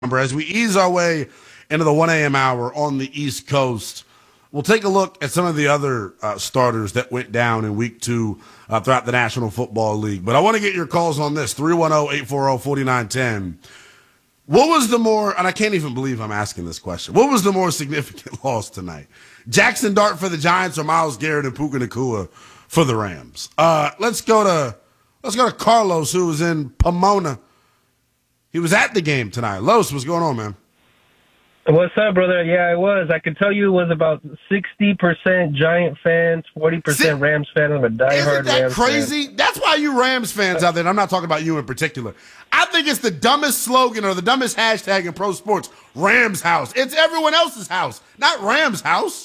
As we ease our way into the 1 a.m. hour on the East Coast, we'll take a look at some of the other starters that went down in week two throughout the National Football League. But I want to get your calls on this, 310-840-4910. What was the more, and I can't even believe I'm asking this question, what was the more significant loss tonight? Jackson Dart for the Giants or Myles Garrett and Puka Nacua for the Rams? Let's go to Carlos, who was in Pomona. He was at the game tonight. Los, what's going on, man? What's up, brother? Yeah, I was. I could tell you it was about 60% Giant fans, 40% Rams fans. I'm a diehard Rams fan. Isn't that crazy? That's why you Rams fans out there, and I'm not talking about you in particular. I think it's the dumbest slogan or the dumbest hashtag in pro sports, Rams house. It's everyone else's house, not Rams house.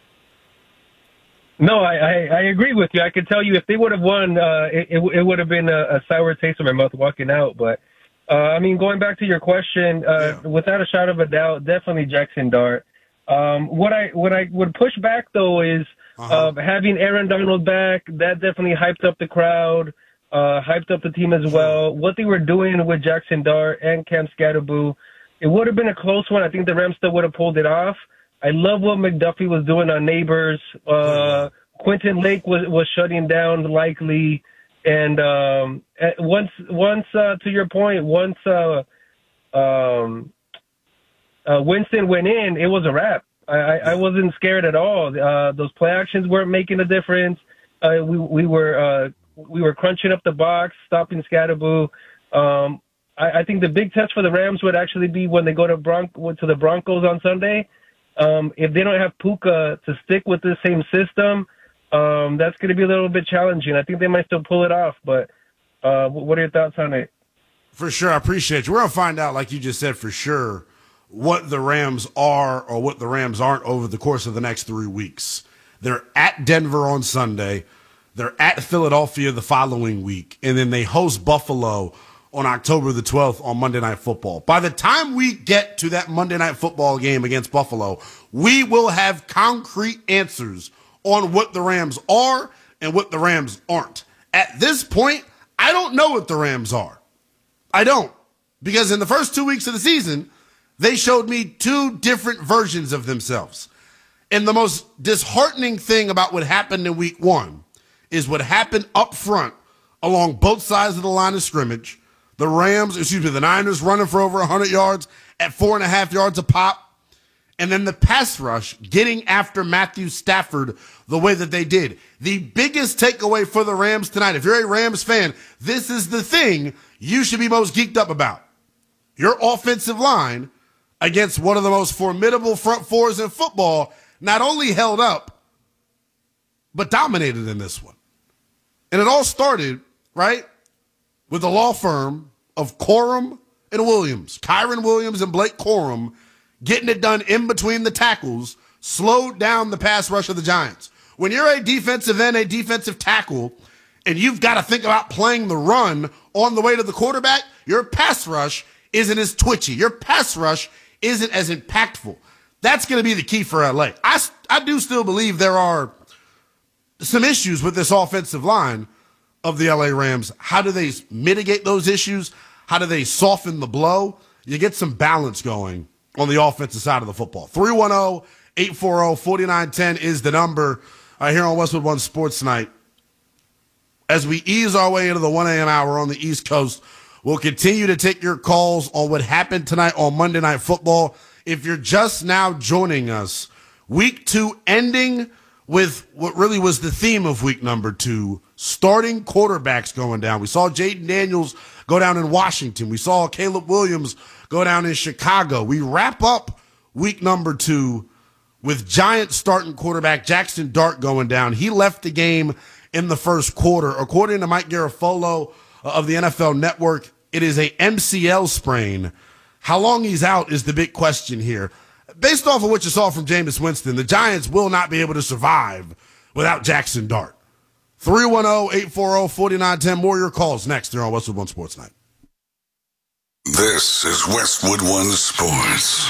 No, I agree with you. I could tell you if they would have won, it would have been a sour taste in my mouth walking out, but going back to your question, without a shadow of a doubt, definitely Jackson Dart. What I would push back though is having Aaron Donald back. That definitely hyped up the crowd, hyped up the team as well. What they were doing with Jackson Dart and Cam Scatterboo, it would have been a close one. I think the Rams still would have pulled it off. I love what McDuffie was doing on Neighbors. Quentin Lake was shutting down Likely. And once to your point, once Winston went in, it was a wrap. I wasn't scared at all. Those play actions weren't making a difference. We were crunching up the box, stopping Scatterboo. I think the big test for the Rams would actually be when they go to the Broncos on Sunday. If they don't have Puka to stick with the same system, that's going to be a little bit challenging. I think they might still pull it off, but what are your thoughts on it? For sure. I appreciate you. We're going to find out, like you just said, for sure, what the Rams are or what the Rams aren't over the course of the next 3 weeks. They're at Denver on Sunday. They're at Philadelphia the following week, and then they host Buffalo on October the 12th on Monday Night Football. By the time we get to that Monday Night Football game against Buffalo, we will have concrete answers on what the Rams are and what the Rams aren't. At this point, I don't know what the Rams are. I don't. Because in the first 2 weeks of the season, they showed me two different versions of themselves. And the most disheartening thing about what happened in week one is what happened up front along both sides of the line of scrimmage. The Niners running for over 100 yards at 4.5 yards a pop. And then the pass rush getting after Matthew Stafford the way that they did. The biggest takeaway for the Rams tonight, if you're a Rams fan, this is the thing you should be most geeked up about. Your offensive line against one of the most formidable front fours in football not only held up, but dominated in this one. And it all started, right, with the law firm of Corum and Williams, Kyron Williams and Blake Corum, getting it done in between the tackles, slowed down the pass rush of the Giants. When you're a defensive end, a defensive tackle, and you've got to think about playing the run on the way to the quarterback, your pass rush isn't as twitchy. Your pass rush isn't as impactful. That's going to be the key for LA. I do still believe there are some issues with this offensive line of the LA Rams. How do they mitigate those issues? How do they soften the blow? You get some balance going on the offensive side of the football. 310-840-4910 is the number here on Westwood One Sports Night. As we ease our way into the 1 a.m. hour on the East Coast, we'll continue to take your calls on what happened tonight on Monday Night Football. If you're just now joining us, week two ending with what really was the theme of week number two, starting quarterbacks going down. We saw Jaden Daniels go down in Washington. We saw Caleb Williams go down in Chicago. We wrap up week number two with Giants starting quarterback Jackson Dart going down. He left the game in the first quarter. According to Mike Garafolo of the NFL Network, it is a MCL sprain. How long he's out is the big question here. Based off of what you saw from Jameis Winston, the Giants will not be able to survive without Jackson Dart. 310-840-4910. More of your calls next here on Westwood One Sports Night. This is Westwood One Sports.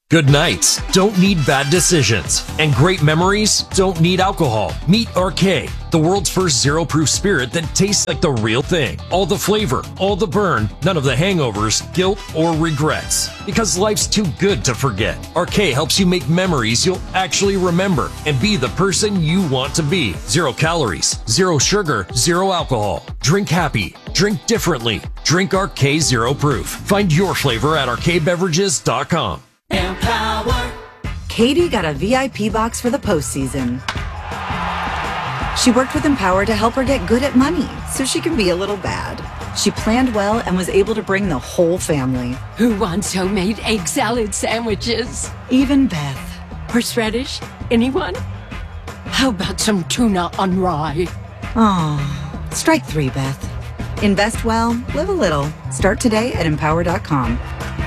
Good nights don't need bad decisions, and great memories don't need alcohol. Meet RK, the world's first zero-proof spirit that tastes like the real thing. All the flavor, all the burn, none of the hangovers, guilt, or regrets. Because life's too good to forget. RK helps you make memories you'll actually remember and be the person you want to be. 0 calories, 0 sugar, 0 alcohol. Drink happy. Drink differently. Drink RK Zero Proof. Find your flavor at rkbeverages.com. Empower. Katie got a VIP box for the postseason. She worked with Empower to help her get good at money so she can be a little bad. She planned well and was able to bring the whole family. Who wants homemade egg salad sandwiches? Even Beth. Horseradish? Anyone? How about some tuna on rye? Oh, strike 3, Beth. Invest well, live a little. Start today at empower.com.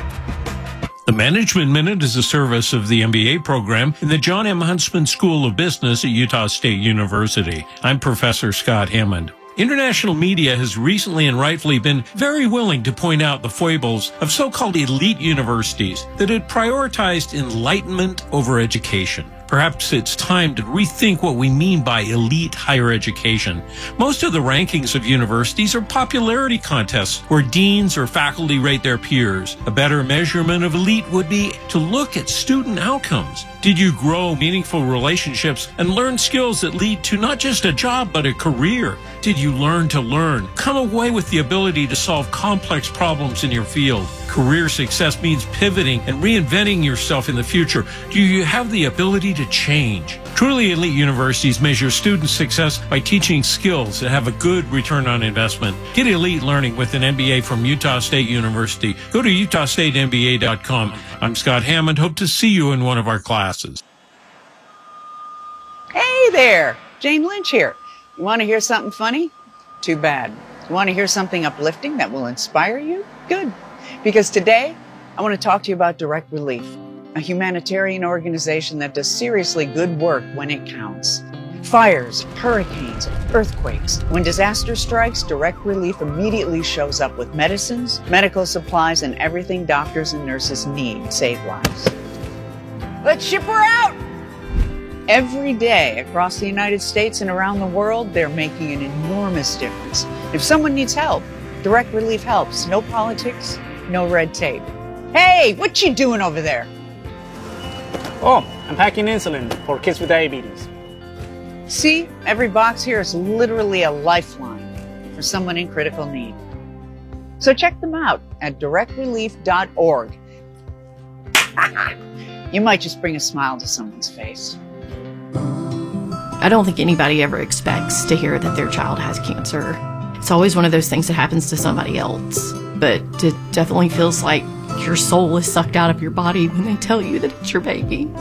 The Management Minute is a service of the MBA program in the John M. Huntsman School of Business at Utah State University. I'm Professor Scott Hammond. International media has recently and rightfully been very willing to point out the foibles of so-called elite universities that had prioritized enlightenment over education. Perhaps it's time to rethink what we mean by elite higher education. Most of the rankings of universities are popularity contests where deans or faculty rate their peers. A better measurement of elite would be to look at student outcomes. Did you grow meaningful relationships and learn skills that lead to not just a job but a career? Did you learn to learn? Come away with the ability to solve complex problems in your field. Career success means pivoting and reinventing yourself in the future. Do you have the ability to change? Truly elite universities measure student success by teaching skills that have a good return on investment. Get elite learning with an MBA from Utah State University. Go to utahstatemba.com. I'm Scott Hammond. Hope to see you in one of our classes. Hey there, Jane Lynch here. You want to hear something funny? Too bad. You want to hear something uplifting that will inspire you? Good. Because today, I want to talk to you about Direct Relief, a humanitarian organization that does seriously good work when it counts. Fires, hurricanes, earthquakes. When disaster strikes, Direct Relief immediately shows up with medicines, medical supplies, and everything doctors and nurses need to save lives. Let's ship her out! Every day across the United States and around the world, they're making an enormous difference. If someone needs help, Direct Relief helps. No politics, no red tape. Hey, what you doing over there? Oh, I'm packing insulin for kids with diabetes. See, every box here is literally a lifeline for someone in critical need. So check them out at directrelief.org. You might just bring a smile to someone's face. I don't think anybody ever expects to hear that their child has cancer. It's always one of those things that happens to somebody else. But it definitely feels like your soul is sucked out of your body when they tell you that it's your baby.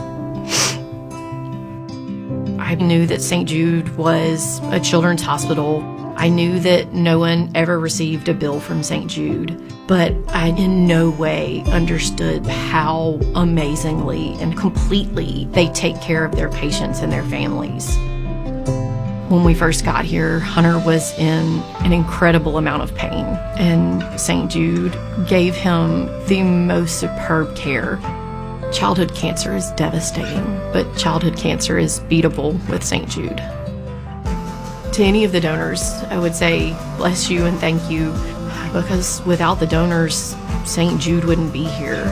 I knew that St. Jude was a children's hospital. I knew that no one ever received a bill from St. Jude, but I in no way understood how amazingly and completely they take care of their patients and their families. When we first got here, Hunter was in an incredible amount of pain, and St. Jude gave him the most superb care. Childhood cancer is devastating, but childhood cancer is beatable with St. Jude. To any of the donors, I would say bless you and thank you, because without the donors, St. Jude wouldn't be here.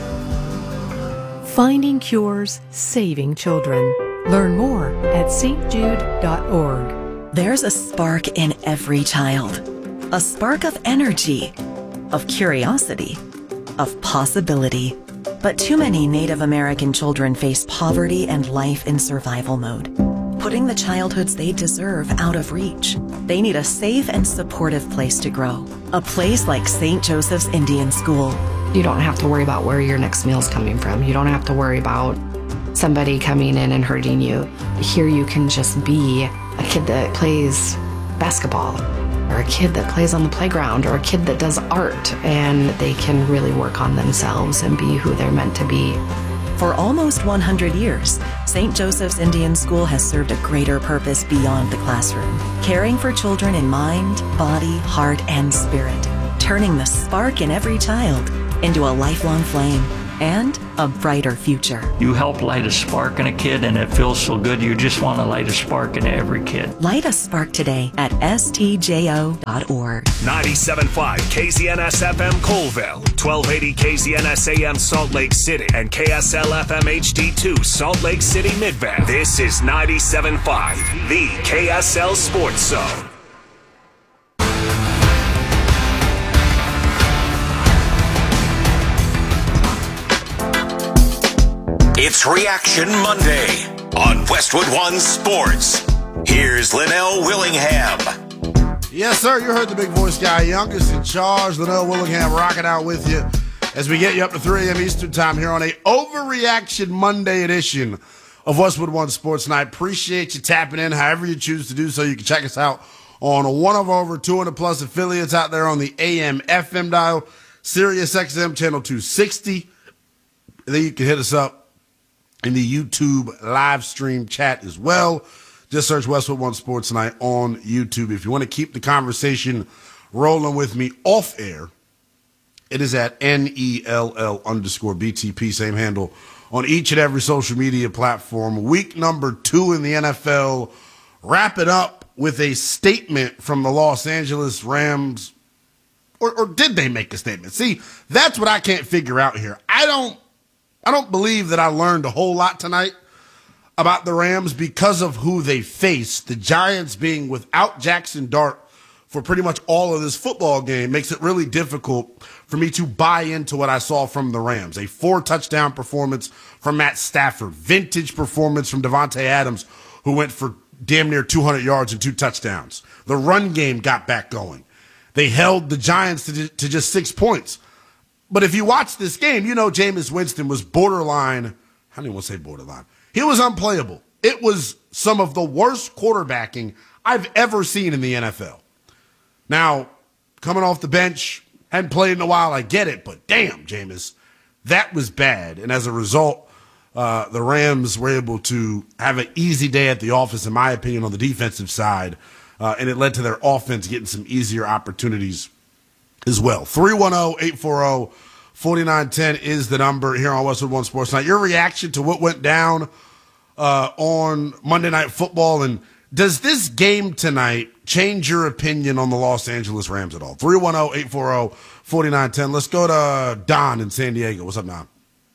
Finding cures, saving children. Learn more at stjude.org. There's a spark in every child. A spark of energy, of curiosity, of possibility. But too many Native American children face poverty and life in survival mode, putting the childhoods they deserve out of reach. They need a safe and supportive place to grow. A place like St. Joseph's Indian School. You don't have to worry about where your next meal's coming from. You don't have to worry about somebody coming in and hurting you. Here you can just be a kid that plays basketball, or a kid that plays on the playground, or a kid that does art, and they can really work on themselves and be who they're meant to be. For almost 100 years, St. Joseph's Indian School has served a greater purpose beyond the classroom, caring for children in mind, body, heart, and spirit, turning the spark in every child into a lifelong flame. and a brighter future. You help light a spark in a kid, and it feels so good. You just want to light a spark in every kid. Light a spark today at stjo.org. 97.5 KZNS FM Colville, 1280 KZNS AM Salt Lake City, and KSL FM HD2 Salt Lake City Midvale. This is 97.5, the KSL Sports Zone. It's Reaction Monday on Westwood One Sports. Here's Linnell Willingham. Yes, sir. You heard the big voice guy, youngest in charge, Linnell Willingham, rocking out with you as we get you up to 3 a.m. Eastern time here on a Overreaction Monday edition of Westwood One Sports Night. Appreciate you tapping in however you choose to do so. You can check us out on one of over 200-plus affiliates out there on the AM, FM dial, Sirius XM channel 260. And then you can hit us up in the YouTube live stream chat as well. Just search Westwood One Sports Night on YouTube. If you want to keep the conversation rolling with me off air, it is at NELL_BTP, same handle on each and every social media platform. Week number 2 in the NFL. Wrap it up with a statement from the Los Angeles Rams. Or did they make a statement? See, that's what I can't figure out here. I don't believe that I learned a whole lot tonight about the Rams because of who they faced. The Giants being without Jackson Dart for pretty much all of this football game makes it really difficult for me to buy into what I saw from the Rams. A 4-touchdown performance from Matt Stafford. Vintage performance from Devontae Adams, who went for damn near 200 yards and 2 touchdowns. The run game got back going. They held the Giants to just 6 points. But if you watch this game, you know Jameis Winston was borderline. I don't even want to say borderline. He was unplayable. It was some of the worst quarterbacking I've ever seen in the NFL. Now, coming off the bench, hadn't played in a while, I get it. But damn, Jameis, that was bad. And as a result, the Rams were able to have an easy day at the office, in my opinion, on the defensive side. And it led to their offense getting some easier opportunities as well. 310-840-4910 is the number here on Westwood One Sports Night. Your reaction to what went down on Monday Night Football, and does this game tonight change your opinion on the Los Angeles Rams at all? 310-840-4910. Let's go to Don in San Diego. What's up, Don?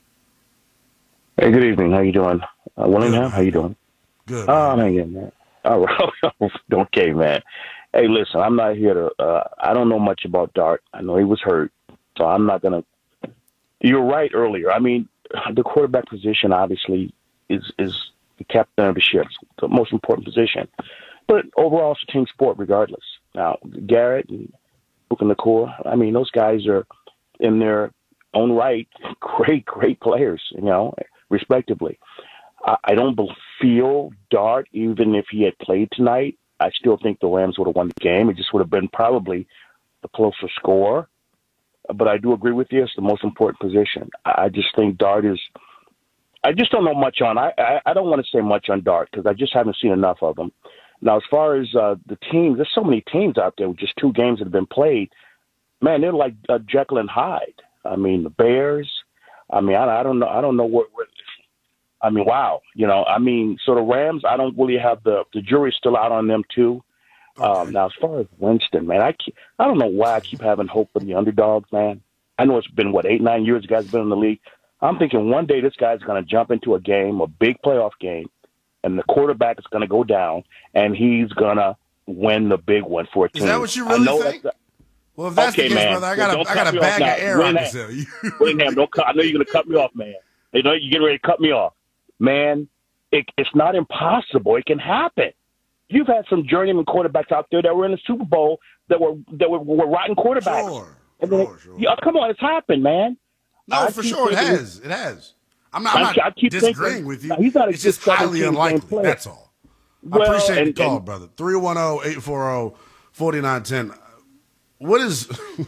Hey, good evening. How you doing? Willingham, how you doing? Good. Oh, man. All right. Okay, man. Hey, listen, I'm not here to I don't know much about Dart. I know he was hurt, so I'm not going to – you're right earlier. I mean, the quarterback position obviously is the captain of the ship, the most important position. But overall, it's a team sport regardless. Now, Garrett and Puka Nacua, I mean, those guys are in their own right great players, respectively. I don't feel Dart, even if he had played tonight, I still think the Rams would have won the game. It just would have been probably the closer score. But I do agree with you. It's the most important position. I just think Dart is – I just don't know much on – I don't want to say much on Dart because I just haven't seen enough of him. Now, as far as the teams, there's so many teams out there with just 2 games that have been played. Man, they're like Jekyll and Hyde. I mean, the Bears. I mean, I don't know. I don't know what I mean, wow. So the Rams, I don't really have the jury's still out on them too. Okay. Now, as far as Winston, man, I don't know why I keep having hope for the underdogs, man. I know it's been, 8-9 years the guy's been in the league. I'm thinking one day this guy's going to jump into a game, a big playoff game, and the quarterback is going to go down, and he's going to win the big one for a team. Is that what you really think? Well, if that's okay, the case, man, brother, I got a bag of air I can sell you. Willingham, I know you're going to cut me off, man. You're getting ready to cut me off. Man, it's not impossible. It can happen. You've had some journeyman quarterbacks out there that were in the Super Bowl that were rotten quarterbacks. Sure. Yeah, come on, it's happened, man. No, for sure, it has. It has. I'm not disagreeing with you. He's not it's just highly unlikely. That's all. I appreciate the call, brother. 310-840-4910. What is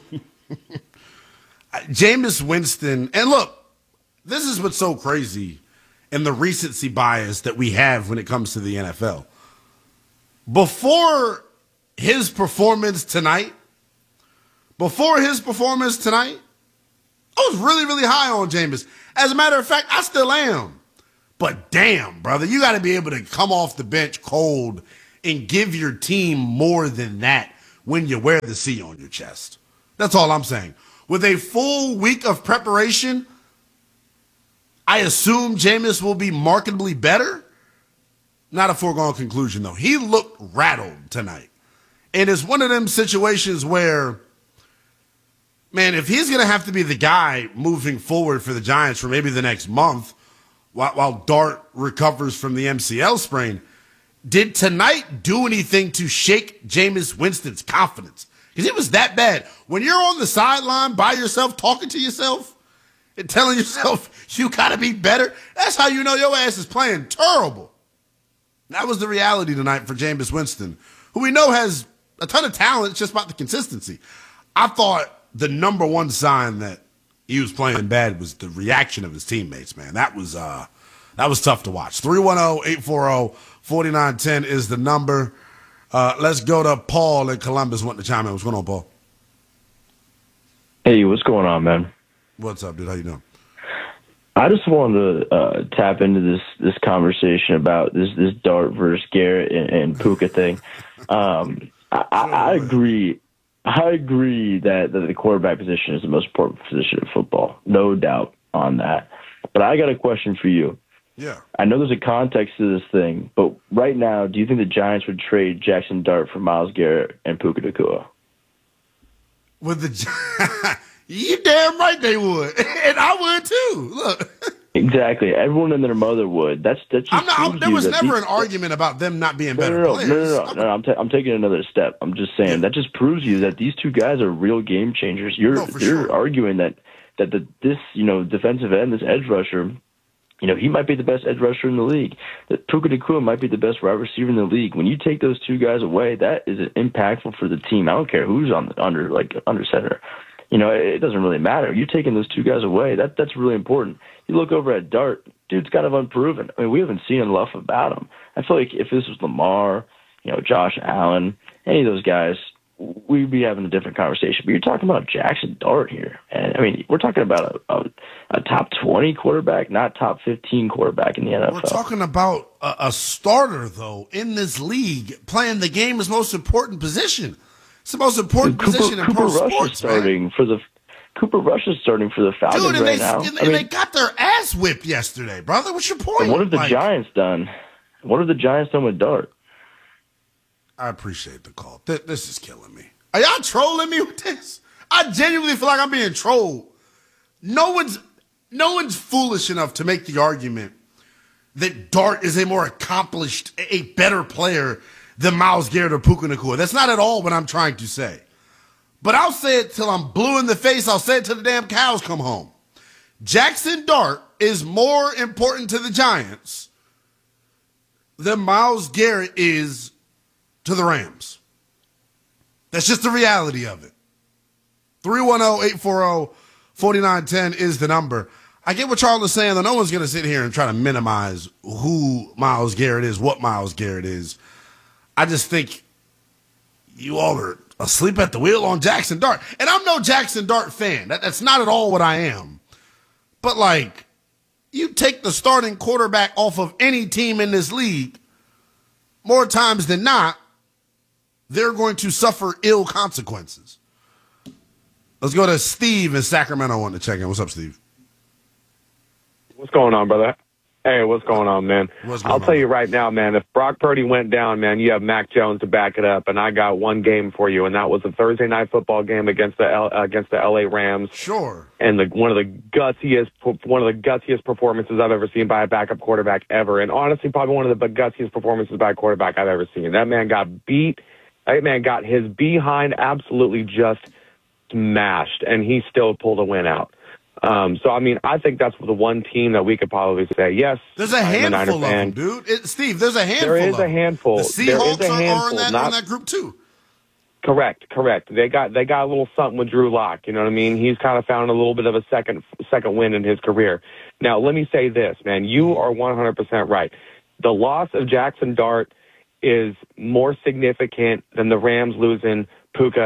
Jameis Winston? And look, this is what's so crazy and the recency bias that we have when it comes to the NFL. Before his performance tonight, I was really, really high on Jameis. As a matter of fact, I still am. But damn, brother, you got to be able to come off the bench cold and give your team more than that when you wear the C on your chest. That's all I'm saying. With a full week of preparation, I assume Jameis will be markedly better. Not a foregone conclusion, though. He looked rattled tonight. And it's one of them situations where, man, if he's going to have to be the guy moving forward for the Giants for maybe the next month while Dart recovers from the MCL sprain, did tonight do anything to shake Jameis Winston's confidence? Because it was that bad. When you're on the sideline by yourself, talking to yourself and telling yourself you got to be better, that's how you know your ass is playing terrible. That was the reality tonight for Jameis Winston, who we know has a ton of talent. It's just about the consistency. I thought the number one sign that he was playing bad was the reaction of his teammates, man. That was tough to watch. 310-840-4910 is the number. Let's go to Paul in Columbus wanting to chime in. What's going on, Paul? Hey, what's going on, man? What's up, dude? How you doing? I just wanted to tap into this conversation about this Dart versus Garrett and Puka thing. I agree. I agree that the quarterback position is the most important position in football. No doubt on that. But I got a question for you. Yeah. I know there's a context to this thing, but right now, do you think the Giants would trade Jackson Dart for Myles Garrett and Puka Nacua? With the you damn right they would, and I would too. Look, exactly. Everyone and their mother would. That's just there was never an argument about them not being better players. No. I'm taking another step. I'm just saying that just proves you that these two guys are real game changers. You're arguing that this defensive end, this edge rusher, he might be the best edge rusher in the league. That Puka Nacua might be the best wide receiver in the league. When you take those two guys away, that is impactful for the team. I don't care who's under center. It doesn't really matter. You're taking those two guys away. That's really important. You look over at Dart, dude's kind of unproven. I mean, we haven't seen enough about him. I feel like if this was Lamar, Josh Allen, any of those guys, we'd be having a different conversation. But you're talking about Jackson Dart here. And, I mean, we're talking about a top 20 quarterback, not top 15 quarterback in the NFL. We're talking about a starter, though, in this league, playing the game's most important position. It's the most important position in pro sports, Cooper Rush is starting for the Falcons now. And they got their ass whipped yesterday, brother. What's your point? And what have the Giants done? What have the Giants done with Dart? I appreciate the call. This is killing me. Are y'all trolling me with this? I genuinely feel like I'm being trolled. No one's foolish enough to make the argument that Dart is a more accomplished, a better player than Myles Garrett or Puka Nacua. That's not at all what I'm trying to say. But I'll say it till I'm blue in the face. I'll say it till the damn cows come home. Jackson Dart is more important to the Giants than Myles Garrett is to the Rams. That's just the reality of it. 310-840-4910 is the number. I get what Charles is saying, though. No one's going to sit here and try to minimize who Myles Garrett is, what Myles Garrett is. I just think you all are asleep at the wheel on Jackson Dart. And I'm no Jackson Dart fan. That's not at all what I am. But, you take the starting quarterback off of any team in this league, more times than not, they're going to suffer ill consequences. Let's go to Steve in Sacramento wanting to check in. What's up, Steve? What's going on, brother? Hey, what's going on, man? I'll tell you right now, man, if Brock Purdy went down, man, you have Mac Jones to back it up, and I got one game for you, and that was a Thursday night football game against the LA Rams. Sure. And one of the gutsiest performances I've ever seen by a backup quarterback ever, and honestly, probably one of the gutsiest performances by a quarterback I've ever seen. That man got beat. That man got his behind absolutely just smashed, and he still pulled a win out. So, I mean, I think that's the one team that we could probably say, yes. There's a handful of them, dude. Steve, there's a handful. There is a handful. The Seahawks are in that group, too. Correct. They got a little something with Drew Lock. You know what I mean? He's kind of found a little bit of a second win in his career. Now, let me say this, man. You are 100% right. The loss of Jackson Dart is more significant than the Rams losing Puka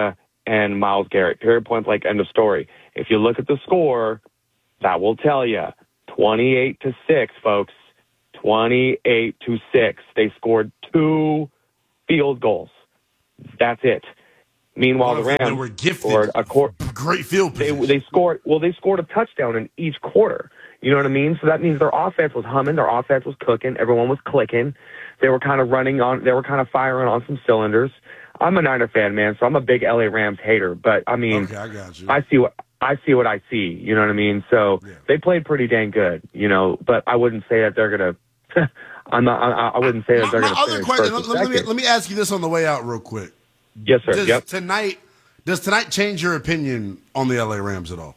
and Myles Garrett. Period, point blank, end of story. If you look at the score, that will tell you 28-6, folks. 28-6. They scored 2 field goals. That's it. Meanwhile, the Rams were gifted scored a great field position. They scored a touchdown in each quarter. You know what I mean? So that means their offense was humming, their offense was cooking, everyone was clicking. They were kind of firing on some cylinders. I'm a Niner fan, man, so I'm a big LA Rams hater. But I mean, okay, I got you. I see what I see. You know what I mean? So they played pretty dang good, you know. But I wouldn't say that they're gonna. I wouldn't say that they're gonna. My other finish question. Let me ask you this on the way out, real quick. Yes, sir. Does tonight change your opinion on the LA Rams at all?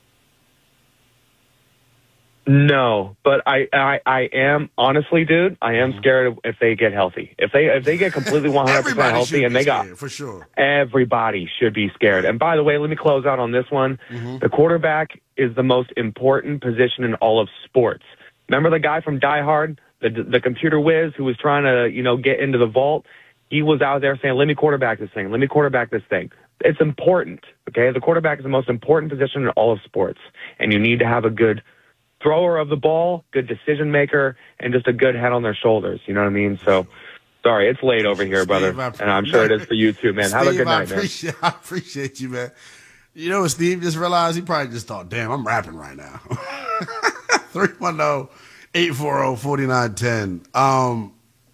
No, but I am honestly, dude. I am scared if they get healthy. If they get completely 100% healthy, and they got for sure. Everybody should be scared. And by the way, let me close out on this one. The quarterback is the most important position in all of sports. Remember the guy from Die Hard, the computer whiz who was trying to get into the vault? He was out there saying, "Let me quarterback this thing. Let me quarterback this thing." It's important. Okay, the quarterback is the most important position in all of sports, and you need to have a good thrower of the ball, good decision maker, and just a good head on their shoulders. You know what I mean? So, sorry, it's late over here, brother, and I'm sure it is for you too, man. Have a good night, man. I appreciate you, man. You know what Steve just realized? He probably just thought, damn, I'm rapping right now. 310-840-4910.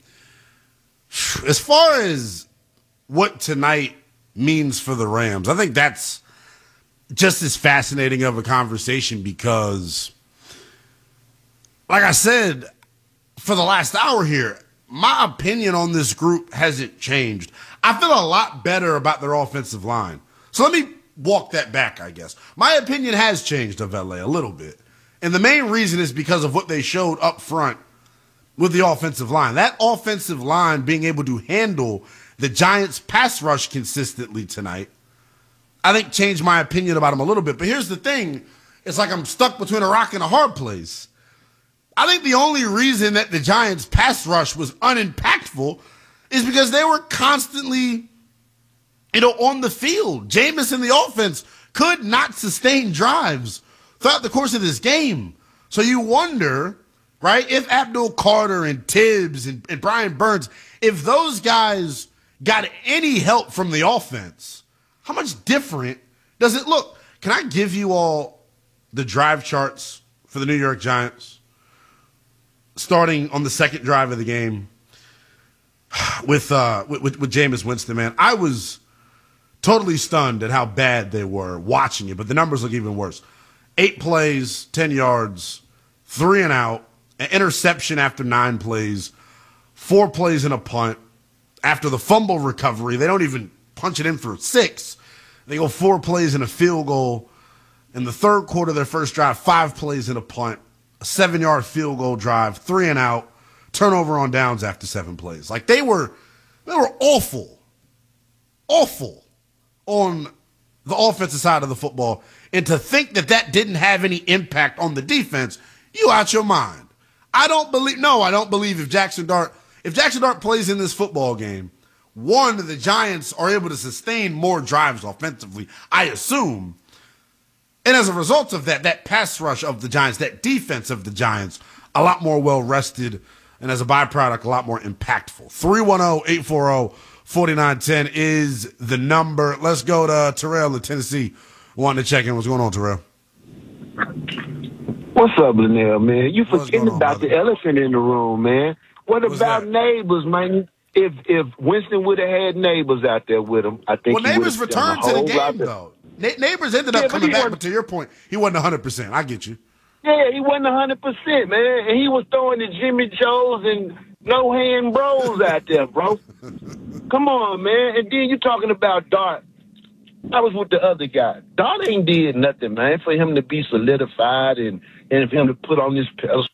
As far as what tonight means for the Rams, I think that's just as fascinating of a conversation because, like I said, for the last hour here, my opinion on this group hasn't changed. I feel a lot better about their offensive line. So let me walk that back, I guess. My opinion has changed of LA a little bit. And the main reason is because of what they showed up front with the offensive line. That offensive line being able to handle the Giants' pass rush consistently tonight, I think changed my opinion about them a little bit. But here's the thing. It's like I'm stuck between a rock and a hard place. I think the only reason that the Giants' pass rush was unimpactful is because they were constantly, on the field. Jameis and the offense could not sustain drives throughout the course of this game. So you wonder, right, if Abdul Carter and Tibbs and Brian Burns, if those guys got any help from the offense, how much different does it look? Can I give you all the drive charts for the New York Giants? Starting on the second drive of the game with Jameis Winston, man. I was totally stunned at how bad they were watching it, but the numbers look even worse. 8 plays, 10 yards, 3 and out, an interception after 9 plays, 4 plays and a punt. After the fumble recovery, they don't even punch it in for 6. They go 4 plays and a field goal. In the third quarter of their first drive, 5 plays and a punt, a 7-yard field goal drive, 3 and out, turnover on downs after 7 plays. Like they were awful on the offensive side of the football. And to think that didn't have any impact on the defense, you out your mind. I don't believe if Jackson Dart plays in this football game, one, the Giants are able to sustain more drives offensively, I assume. And as a result of that pass rush of the Giants, that defense of the Giants, a lot more well-rested, and as a byproduct, a lot more impactful. 310-840-4910 is the number. Let's go to Terrell in Tennessee. Wanting to check in. What's going on, Terrell? What's up, Linnell, man? You forgetting about the elephant in the room, man. What about Neighbors, man? If Winston would have had Neighbors out there with him, I think Neighbors returned to the game, though. Neighbors ended up coming back, but to your point, he wasn't 100%. I get you. Yeah, he wasn't 100%, man. And he was throwing the Jimmy Joes and no-hand bros out there, bro. Come on, man. And then you talking about Dart. I was with the other guy. Dart ain't did nothing, man, for him to be solidified and for him to put on this pedestal.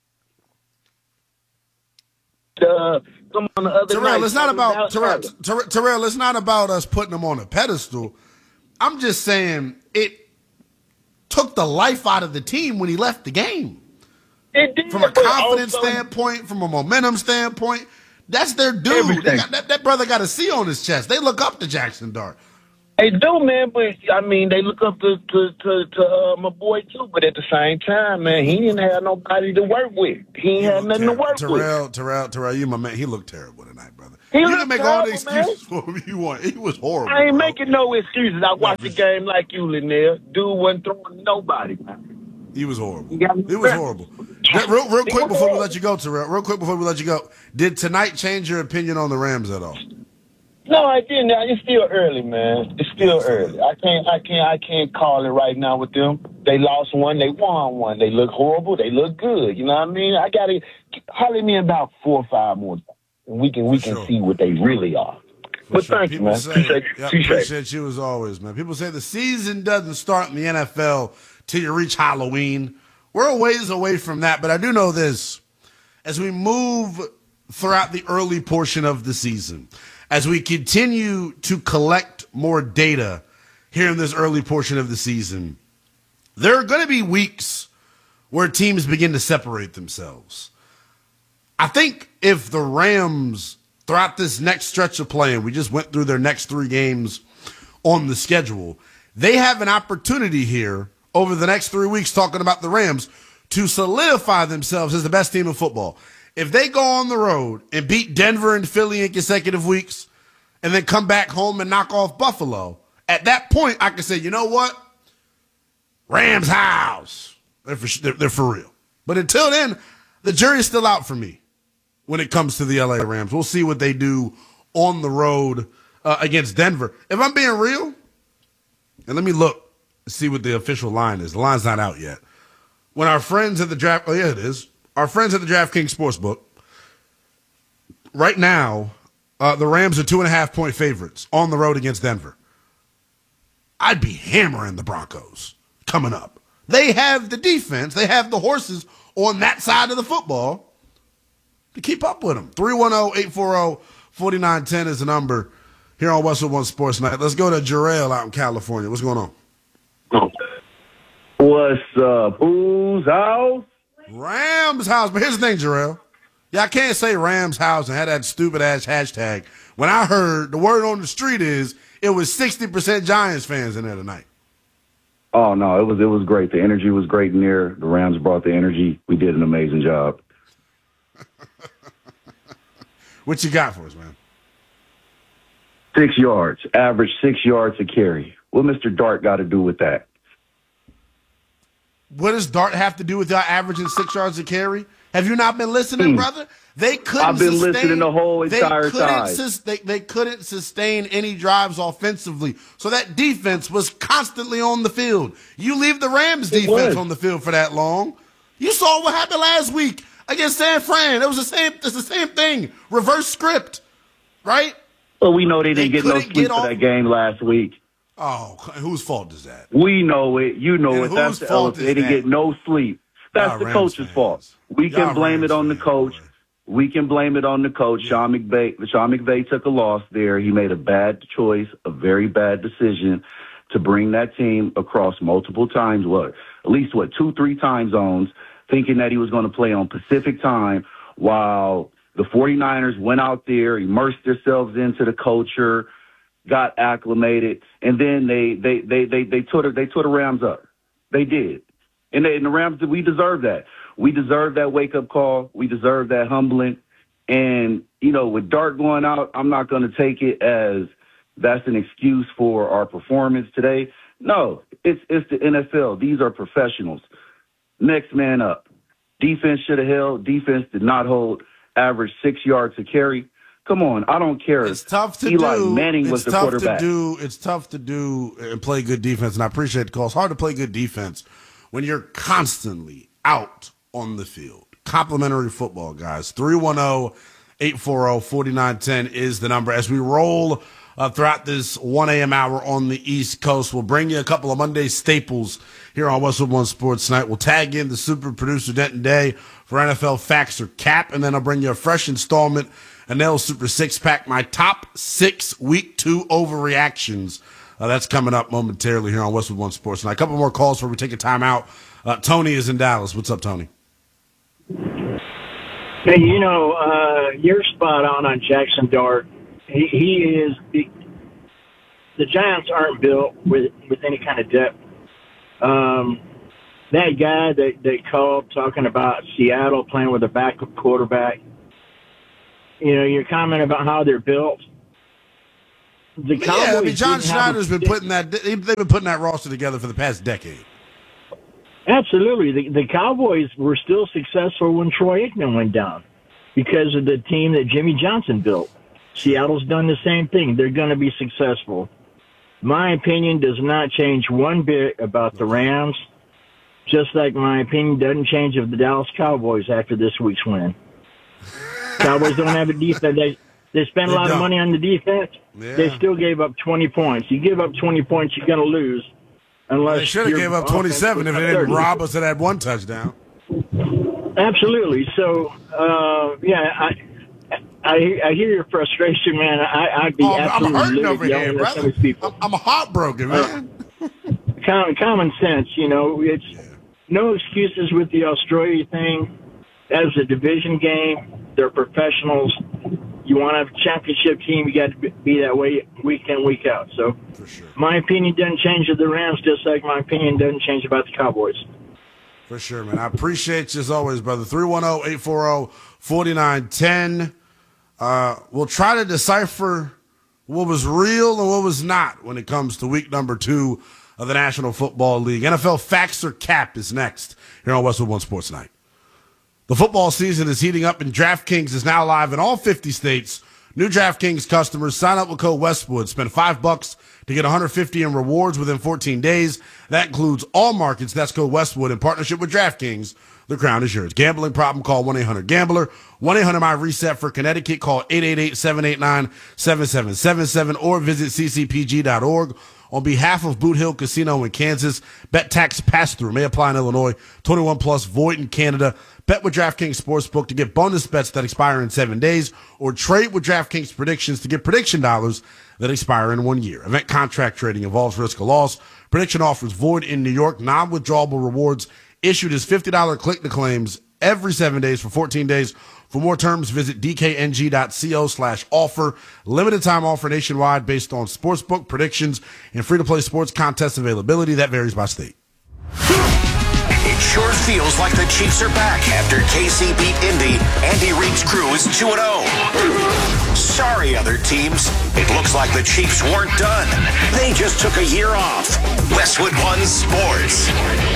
Come on the other Terrell, night. It's not about Terrell. It's not about us putting him on a pedestal. I'm just saying it took the life out of the team when he left the game. It did, from a confidence standpoint, from a momentum standpoint. That's their dude. That brother got a C on his chest. They look up to Jackson Dart. They do, man, but I mean, they look up to my boy too. But at the same time, man, he didn't have nobody to work with. He ain't had nothing to work with. Terrell, you my man. He looked terrible tonight, brother. He You looked can make all the terrible, excuses for him you want. He was horrible. I ain't bro. making no excuses. I watched the game like you, Linnell. Dude wasn't throwing nobody, man. He was horrible. He was horrible. Real quick before we let you go, Terrell. Real quick before we let you go. Did tonight change your opinion on the Rams at all? No, I didn't. It's still early, man. It's still early. I can't call it right now with them. They lost one, they won one. They look horrible, they look good. You know what I mean? I gotta holler me about 4 or 5 more times, and we can see what they really are. But thank you, man. Appreciate you as always, man. People say the season doesn't start in the NFL till you reach Halloween. We're a ways away from that, but I do know this. As we move throughout the early portion of the season, as we continue to collect more data here in this early portion of the season, there are going to be weeks where teams begin to separate themselves. I think if the Rams, throughout this next stretch of playing, we just went through their next 3 games on the schedule, they have an opportunity here over the next 3 weeks, talking about the Rams, to solidify themselves as the best team in football. If they go on the road and beat Denver and Philly in consecutive weeks and then come back home and knock off Buffalo, at that point I can say, you know what? Rams house. They're for real. But until then, the jury's still out for me when it comes to the LA Rams. We'll see what they do on the road against Denver. If I'm being real, and let me look and see what the official line is. The line's not out yet. When our friends at the draft, oh yeah, it is. Our friends at the DraftKings Sportsbook, right now, the Rams are 2.5-point favorites on the road against Denver. I'd be hammering the Broncos coming up. They have the defense. They have the horses on that side of the football to keep up with them. 310-840-4910 is the number here on Westwood One Sports Night. Let's go to Jarrell out in California. What's going on? What's up? Whose house? Rams house. But here's the thing, Jarrell. Yeah, I can't say Rams house and have that stupid-ass hashtag. When I heard, the word on the street is it was 60% Giants fans in there tonight. Oh, no, it was great. The energy was great in there. The Rams brought the energy. We did an amazing job. What you got for us, man? 6 yards. Average 6 yards a carry. What Mr. Dart got to do with that? What does Dart have to do with y'all averaging 6 yards a carry? Have you not been listening, brother? They couldn't. I've been listening the whole entire time. They couldn't sustain any drives offensively. So that defense was constantly on the field. You leave the Rams defense on the field for that long. You saw what happened last week against San Fran. It's the same thing. Reverse script, right? Well, we know they didn't get no sleep for that game last week. Oh, whose fault is that? We know it. You know it. That's the elephant. They didn't get no sleep. That's the coach's fault. We can blame it on the coach. We can blame it on the coach, Sean McVay. Sean McVay took a loss there. He made a bad choice, a very bad decision to bring that team across multiple times, at least 2-3 time zones, thinking that he was going to play on Pacific time, while the 49ers went out there, immersed themselves into the culture, got acclimated, and then they tore the Rams up. They did. And the Rams, we deserve that. We deserve that wake-up call. We deserve that humbling. And, with Dart going out, I'm not going to take it as that's an excuse for our performance today. No, it's the NFL. These are professionals. Next man up. Defense should have held. Defense did not hold. Average 6 yards a carry. Come on, I don't care. It's tough to Eli do. Manning was the quarterback. It's tough to do and play good defense, and I appreciate the call. It's hard to play good defense when you're constantly out on the field. Complimentary football, guys. 310-840-4910 is the number. As we roll throughout this 1 a.m. hour on the East Coast, we'll bring you a couple of Monday staples here on Westwood One Sports Night. We'll tag in the super producer Denton Day for NFL Facts or Cap, and then I'll bring you a fresh installment, Anel Super 6-Pack, my top 6 Week 2 overreactions. That's coming up momentarily here on Westwood One Sports Night. A couple more calls before we take a timeout. Tony is in Dallas. What's up, Tony? Hey, you're spot on Jackson Dart. He the Giants aren't built with any kind of depth. That guy that they called talking about Seattle playing with a backup quarterback, your comment about how they're built. The Cowboys John Schneider's been putting that. They've been putting that roster together for the past decade. Absolutely. The Cowboys were still successful when Troy Aikman went down because of the team that Jimmy Johnson built. Seattle's done the same thing. They're going to be successful. My opinion does not change one bit about the Rams, just like my opinion doesn't change of the Dallas Cowboys after this week's win. Cowboys don't have a defense. They spend a lot of money on the defense. Yeah. They still gave up 20 points. You give up 20 points, you're going to lose. Unless they should have gave up 27 if they didn't rob us and had one touchdown. Absolutely. So, I hear your frustration, man. I'd be absolutely I'm hurting over here, brother. People. I'm heartbroken, man. Common sense, it's no excuses with the Australia thing. That was a division game. They're professionals. You want to have a championship team, you got to be that way week in, week out. So, my opinion doesn't change of the Rams, just like my opinion doesn't change about the Cowboys. For sure, man. I appreciate you as always, brother. 310-840-4910. We'll try to decipher what was real and what was not when it comes to week number 2 of the National Football League. NFL Facts or Cap is next here on Westwood One Sports Night. The football season is heating up, and DraftKings is now live in all 50 states. New DraftKings customers sign up with code Westwood. Spend $5 to get $150 in rewards within 14 days. That includes all markets. That's code Westwood in partnership with DraftKings. The crown is yours. Gambling problem? Call 1-800-GAMBLER. 1-800-MY-RESET for Connecticut. Call 888-789-7777 or visit ccpg.org. On behalf of Boot Hill Casino in Kansas, bet tax pass-through may apply in Illinois. 21 plus, void in Canada. Bet with DraftKings Sportsbook to get bonus bets that expire in 7 days, or trade with DraftKings Predictions to get prediction dollars that expire in 1 year. Event contract trading involves risk of loss. Prediction offers void in New York. Non-withdrawable rewards issued as $50 click-to-claims every 7 days for 14 days. For more terms, visit dkng.co/offer. Limited time offer nationwide based on sportsbook predictions and free-to-play sports contest availability. That varies by state. It sure feels like the Chiefs are back after KC beat Indy. Andy Reid's crew is 2-0. Sorry, other teams. It looks like the Chiefs weren't done. They just took a year off. Westwood One Sports.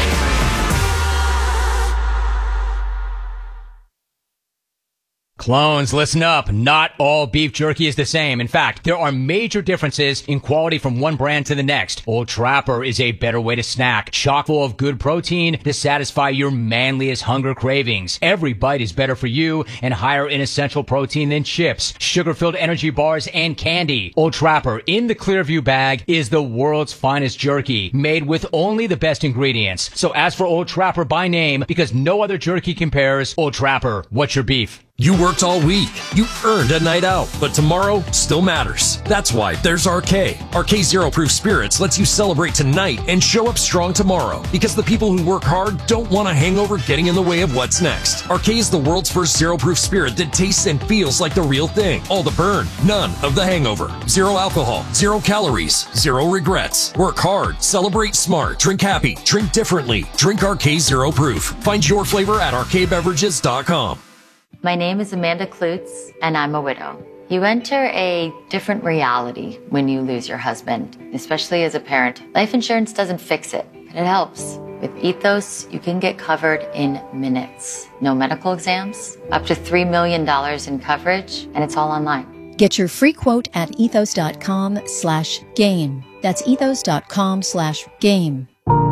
Clones, listen up. Not all beef jerky is the same. In fact, there are major differences in quality from one brand to the next. Old Trapper is a better way to snack, chock full of good protein to satisfy your manliest hunger cravings. Every bite is better for you and higher in essential protein than chips, sugar-filled energy bars, and candy. Old Trapper in the Clearview bag is the world's finest jerky, made with only the best ingredients. So ask for Old Trapper by name because no other jerky compares. Old Trapper, what's your beef? You worked all week. You earned a night out, but tomorrow still matters. That's why there's RK. RK Zero Proof Spirits lets you celebrate tonight and show up strong tomorrow, because the people who work hard don't want a hangover getting in the way of what's next. RK is the world's first zero proof spirit that tastes and feels like the real thing. All the burn, none of the hangover. Zero alcohol, 0 calories, 0 regrets. Work hard, celebrate smart, drink happy, drink differently. Drink RK Zero Proof. Find your flavor at rkbeverages.com. My name is Amanda Klutz, and I'm a widow. You enter a different reality when you lose your husband, especially as a parent. Life insurance doesn't fix it, but it helps. With Ethos, you can get covered in minutes. No medical exams, up to $3 million in coverage, and it's all online. Get your free quote at ethos.com/game. That's ethos.com/game.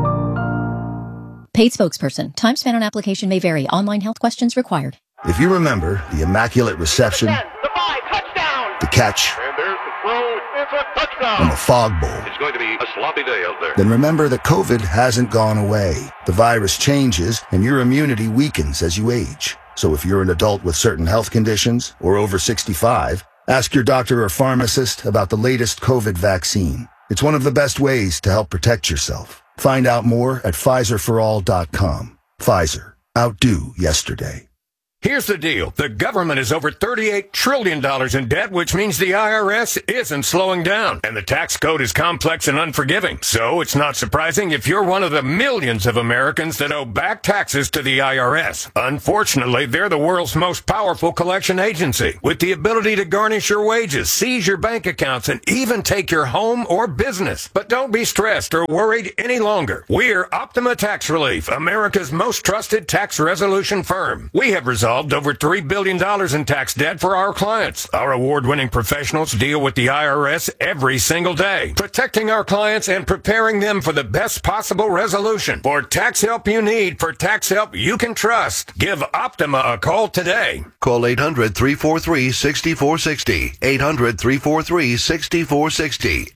Paid spokesperson. Time spent on application may vary. Online health questions required. If you remember the immaculate reception, the catch, and there's the throw, it's a touchdown, and the fog bowl, it's going to be a sloppy day out there. Then remember that COVID hasn't gone away. The virus changes and your immunity weakens as you age. So if you're an adult with certain health conditions or over 65, ask your doctor or pharmacist about the latest COVID vaccine. It's one of the best ways to help protect yourself. Find out more at PfizerForAll.com. Pfizer. Outdo yesterday. Here's the deal. The government is over $38 trillion in debt, which means the IRS isn't slowing down. And the tax code is complex and unforgiving. So it's not surprising if you're one of the millions of Americans that owe back taxes to the IRS. Unfortunately, they're the world's most powerful collection agency, with the ability to garnish your wages, seize your bank accounts, and even take your home or business. But don't be stressed or worried any longer. We're Optima Tax Relief, America's most trusted tax resolution firm. We have resolved over $3 billion in tax debt for our clients. Our award-winning professionals deal with the IRS every single day, protecting our clients and preparing them for the best possible resolution. For tax help you need, for tax help you can trust, give Optima a call today. Call 800-343-6460. 800-343-6460.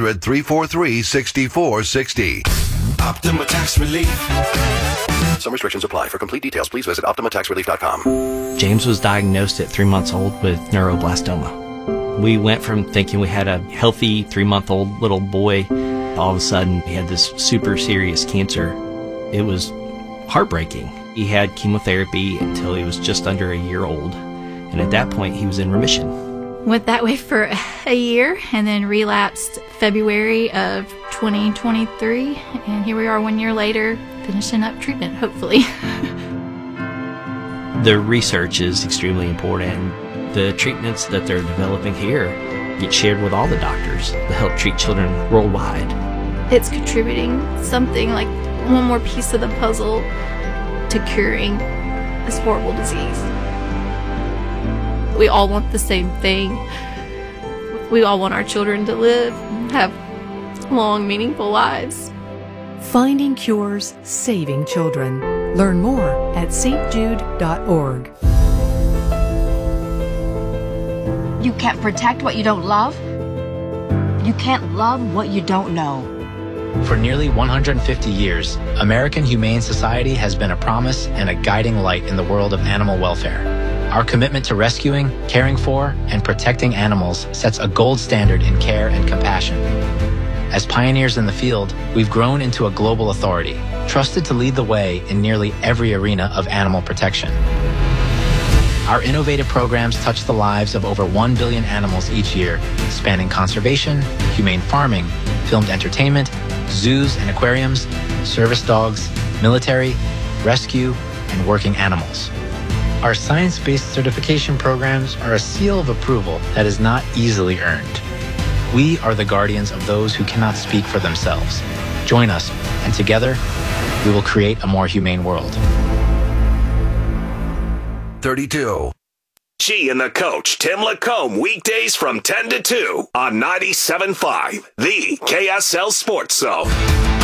800-343-6460. Optima Tax Relief. Some restrictions apply. For complete details, please visit OptimaTaxRelief.com. James was diagnosed at 3 months old with neuroblastoma. We went from thinking we had a healthy 3-month-old little boy. All of a sudden, he had this super serious cancer. It was heartbreaking. He had chemotherapy until he was just under a year old. And at that point, he was in remission. Went that way for a year and then relapsed February of 2023. And here we are 1 year later, finishing up treatment, hopefully. The research is extremely important. The treatments that they're developing here get shared with all the doctors to help treat children worldwide. It's contributing something like one more piece of the puzzle to curing this horrible disease. We all want the same thing. We all want our children to live, have long, meaningful lives. Finding cures, saving children. Learn more at stjude.org. You can't protect what you don't love. You can't love what you don't know. For nearly 150 years, American Humane Society has been a promise and a guiding light in the world of animal welfare. Our commitment to rescuing, caring for, and protecting animals sets a gold standard in care and compassion. As pioneers in the field, we've grown into a global authority, trusted to lead the way in nearly every arena of animal protection. Our innovative programs touch the lives of over 1 billion animals each year, spanning conservation, humane farming, filmed entertainment, zoos and aquariums, service dogs, military, rescue, and working animals. Our science-based certification programs are a seal of approval that is not easily earned. We are the guardians of those who cannot speak for themselves. Join us, and together, we will create a more humane world. 32. G and the Coach, Tim Lacombe, weekdays from 10 to 2 on 97.5, the KSL Sports Zone.